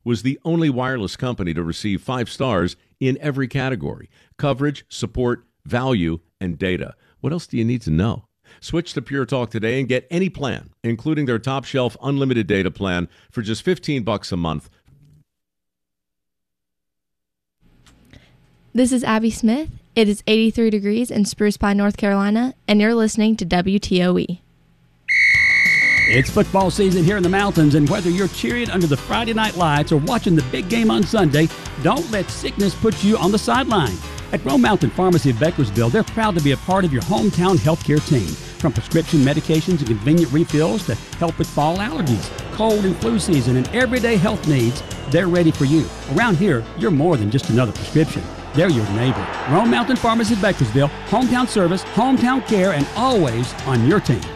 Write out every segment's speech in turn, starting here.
was the only wireless company to receive 5 stars in every category: coverage, support, value, and data. What else do you need to know? Switch to Pure Talk today and get any plan, including their top shelf unlimited data plan for just $15 a month. This is Abby Smith. It is 83 degrees in Spruce Pine, North Carolina, and you're listening to WTOE. It's football season here in the mountains, and whether you're cheering under the Friday night lights or watching the big game on Sunday, don't let sickness put you on the sideline. At Rome Mountain Pharmacy of Bakersville, they're proud to be a part of your hometown healthcare team. From prescription medications and convenient refills to help with fall allergies, cold and flu season, and everyday health needs, they're ready for you. Around here, you're more than just another prescription. They're your neighbor. Rome Mountain Pharmacy of Bakersville, hometown service, hometown care, and always on your team.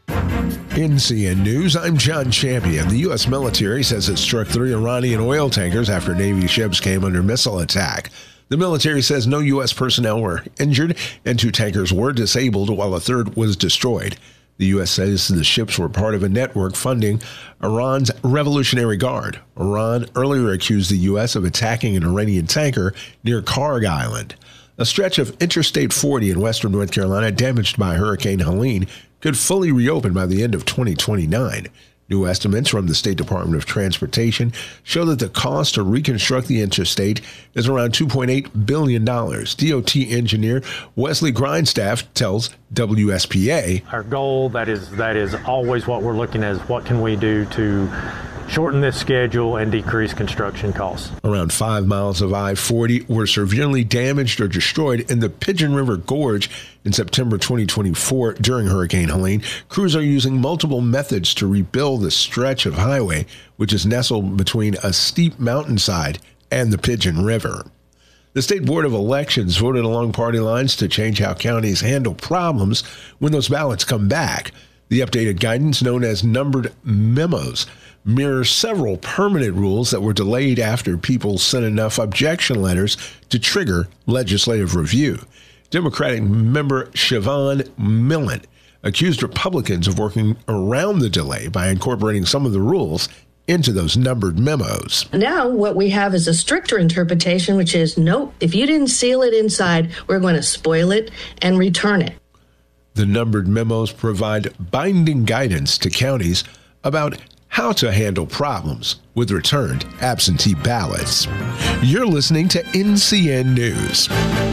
NCN News, I'm John Champion. The U.S. military says it struck 3 Iranian oil tankers after Navy ships came under missile attack. The military says no U.S. personnel were injured and 2 tankers were disabled while a 3rd was destroyed. The U.S. says the ships were part of a network funding Iran's Revolutionary Guard. Iran earlier accused the U.S. of attacking an Iranian tanker near Karg Island. A stretch of Interstate 40 in western North Carolina damaged by Hurricane Helene could fully reopen by the end of 2029. New estimates from the State Department of Transportation show that the cost to reconstruct the interstate is around $2.8 billion. DOT engineer Wesley Grindstaff tells WSPA, our goal, that is always what we're looking at, is what can we do to shorten this schedule and decrease construction costs. Around 5 miles of I-40 were severely damaged or destroyed in the Pigeon River Gorge in September 2024 during Hurricane Helene. Crews are using multiple methods to rebuild the stretch of highway, which is nestled between a steep mountainside and the Pigeon River. The State Board of Elections voted along party lines to change how counties handle problems when those ballots come back. The updated guidance, known as numbered memos, mirrors several permanent rules that were delayed after people sent enough objection letters to trigger legislative review. Democratic member Siobhan Millen accused Republicans of working around the delay by incorporating some of the rules into those numbered memos. Now what we have is a stricter interpretation, which is, nope, if you didn't seal it inside, we're going to spoil it and return it. The numbered memos provide binding guidance to counties about how to handle problems with returned absentee ballots. You're listening to NCN News.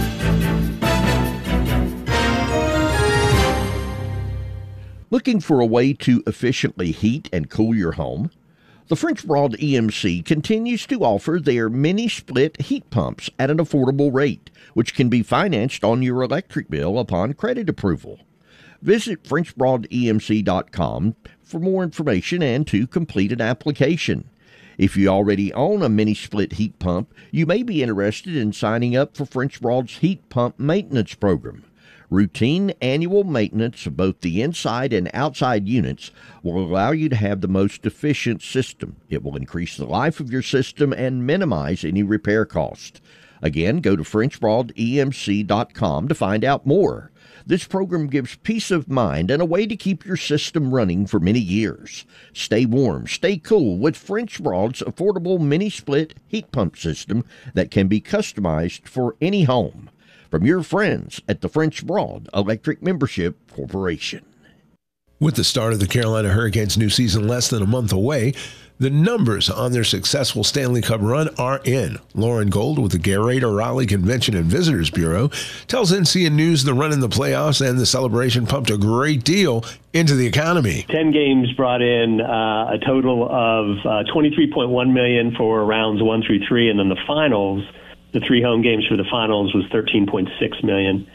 Looking for a way to efficiently heat and cool your home? The French Broad EMC continues to offer their mini-split heat pumps at an affordable rate, which can be financed on your electric bill upon credit approval. Visit FrenchBroadEMC.com for more information and to complete an application. If you already own a mini-split heat pump, you may be interested in signing up for French Broad's heat pump maintenance program. Routine annual maintenance of both the inside and outside units will allow you to have the most efficient system. It will increase the life of your system and minimize any repair cost. Again, go to FrenchBroadEMC.com to find out more. This program gives peace of mind and a way to keep your system running for many years. Stay warm, stay cool with French Broad's affordable mini-split heat pump system that can be customized for any home. From your friends at the French Broad Electric Membership Corporation. With the start of the Carolina Hurricanes' new season less than a month away, the numbers on their successful Stanley Cup run are in. Lauren Gold with the Gatorade Raleigh Convention and Visitors Bureau tells NCN News the run in the playoffs and the celebration pumped a great deal into the economy. 10 games brought in a total of $23.1 million for rounds 1 through 3, and then the finals, the 3 home games for the finals, was $13.6 million.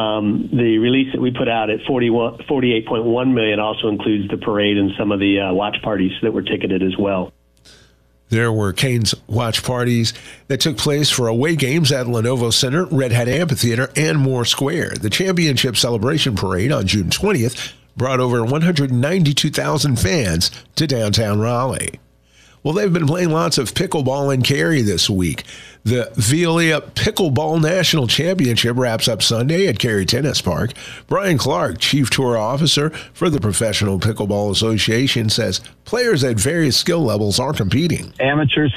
The release that we put out at $48.1 million also includes the parade and some of the watch parties that were ticketed as well. There were Canes watch parties that took place for away games at Lenovo Center, Red Hat Amphitheater, and Moore Square. The championship celebration parade on June 20th brought over 192,000 fans to downtown Raleigh. Well, they've been playing lots of pickleball in Cary this week. The Veolia Pickleball National Championship wraps up Sunday at Cary Tennis Park. Brian Clark, Chief Tour Officer for the Professional Pickleball Association, says players at various skill levels are competing. Amateurs